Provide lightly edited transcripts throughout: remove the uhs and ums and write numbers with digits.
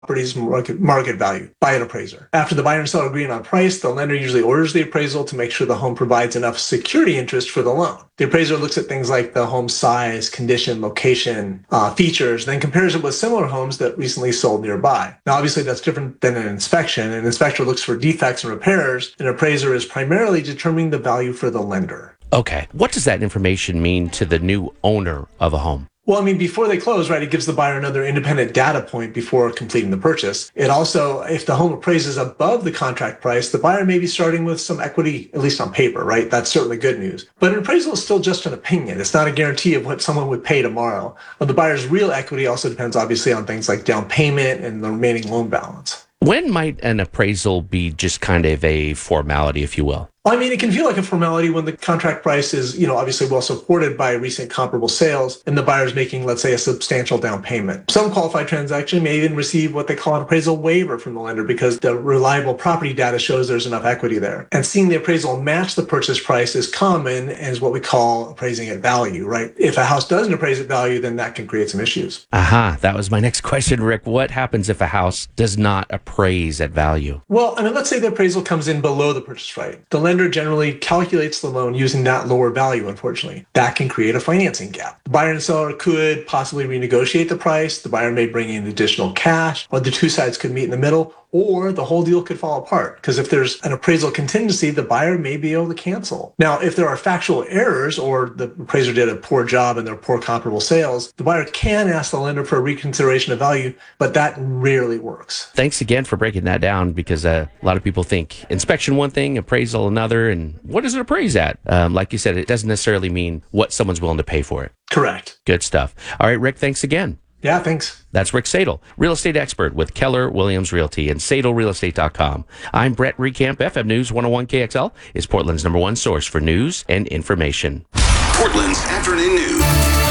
property's market value by an appraiser. After the buyer and seller agree on price, the lender usually orders the appraisal to make sure the home provides enough security interest for the loan. The appraiser looks at things like the home's size, condition, location, features, then compares it with similar homes that recently sold nearby. Now, obviously, that's different than an inspection. An inspector looks for defects and repairs. An appraiser is primarily determining the value for the lender. Okay. What does that information mean to the new owner of a home? Well, I mean, before they close, right, it gives the buyer another independent data point before completing the purchase. It also, if the home appraises above the contract price, the buyer may be starting with some equity, at least on paper, right? That's certainly good news. But an appraisal is still just an opinion. It's not a guarantee of what someone would pay tomorrow. But the buyer's real equity also depends, obviously, on things like down payment and the remaining loan balance. When might an appraisal be just kind of a formality, if you will? Well, I mean, it can feel like a formality when the contract price is, obviously well supported by recent comparable sales and the buyer's making, let's say, a substantial down payment. Some qualified transaction may even receive what they call an appraisal waiver from the lender because the reliable property data shows there's enough equity there. And seeing the appraisal match the purchase price is common and is what we call appraising at value, right? If a house doesn't appraise at value, then that can create some issues. Aha, that was my next question, Rick. What happens if a house does not appraise at value? Well, I mean, let's say the appraisal comes in below the purchase price. The lender generally calculates the loan using that lower value, unfortunately. That can create a financing gap. The buyer and seller could possibly renegotiate the price. The buyer may bring in additional cash, or the two sides could meet in the middle, or the whole deal could fall apart. Because if there's an appraisal contingency, the buyer may be able to cancel. Now, if there are factual errors or the appraiser did a poor job and there are poor comparable sales, the buyer can ask the lender for a reconsideration of value, but that rarely works. Thanks again for breaking that down, because a lot of people think inspection one thing, appraisal another, and what does it appraise at? Like you said, it doesn't necessarily mean what someone's willing to pay for it. Correct. Good stuff. All right, Rick, thanks again. Yeah, thanks. That's Rick Sadel, real estate expert with Keller Williams Realty and SadelRealEstate.com. I'm Brett Recamp. FM News 101 KXL is Portland's #1 source for news and information. Portland's afternoon news.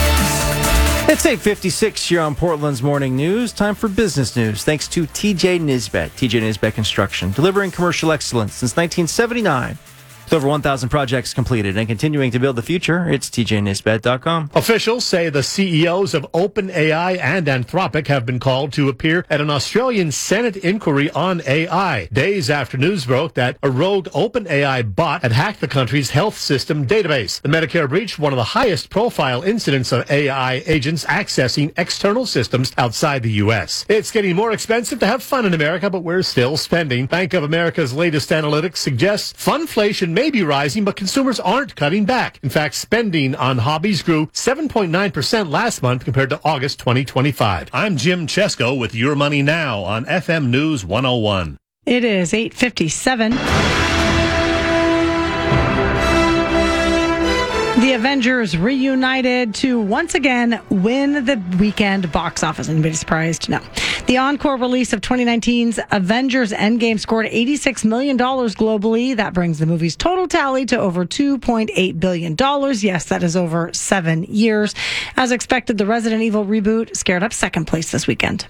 It's 8:56 here on Portland's Morning News. Time for business news. Thanks to TJ Nisbet, TJ Nisbet Construction, delivering commercial excellence since 1979. With over 1,000 projects completed and continuing to build the future, it's tjnisbet.com. Officials say the CEOs of OpenAI and Anthropic have been called to appear at an Australian Senate inquiry on AI, days after news broke that a rogue OpenAI bot had hacked the country's health system database. The Medicare breach, one of the highest profile incidents of AI agents accessing external systems outside the U.S. It's getting more expensive to have fun in America, but we're still spending. Bank of America's latest analytics suggests funflation may be rising, but consumers aren't cutting back. In fact, spending on hobbies grew 7.9% last month compared to August 2025. I'm Jim Chesko with Your Money Now on FM News 101. It is 8:57. The Avengers reunited to once again win the weekend box office. Anybody surprised? No. The encore release of 2019's Avengers Endgame scored $86 million globally. That brings the movie's total tally to over $2.8 billion. Yes, that is over 7 years. As expected, the Resident Evil reboot scared up second place this weekend.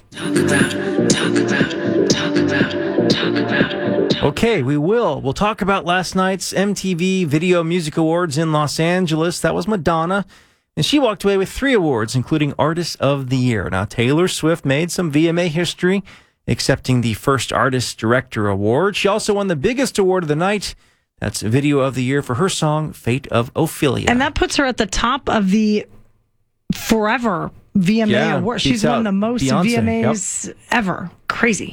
Okay, we'll talk about last night's MTV Video Music Awards in Los Angeles. That was Madonna, and she walked away with 3 awards, including Artist of the Year. Now, Taylor Swift made some VMA history, accepting the First Artist Director Award. She also won the biggest award of the night. That's Video of the Year for her song, Fate of Ophelia. And that puts her at the top of the forever VMA award. She's won the most Beyonce, VMAs ever. Crazy.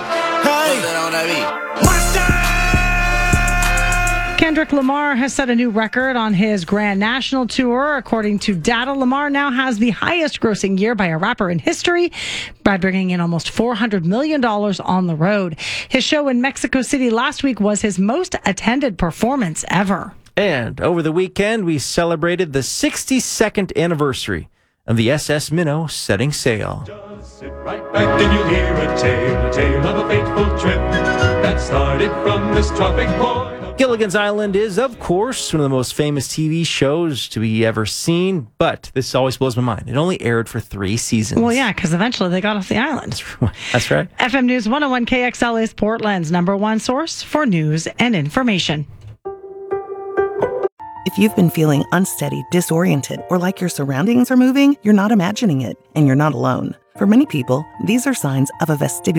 Kendrick Lamar has set a new record on his Grand National Tour. According to data, Lamar now has the highest grossing year by a rapper in history by bringing in almost $400 million on the road. His show in Mexico City last week was his most attended performance ever. And over the weekend, we celebrated the 62nd anniversary of the SS Minnow setting sail. Just sit right back and you'll hear a tale of a fateful trip that started from this tropic point. Gilligan's Island is, of course, one of the most famous TV shows to be ever seen, but this always blows my mind. It only aired for 3 seasons. Well, yeah, because eventually they got off the island. That's right. FM News 101 KXL is Portland's #1 source for news and information. If you've been feeling unsteady, disoriented, or like your surroundings are moving, you're not imagining it, and you're not alone. For many people, these are signs of a vestibular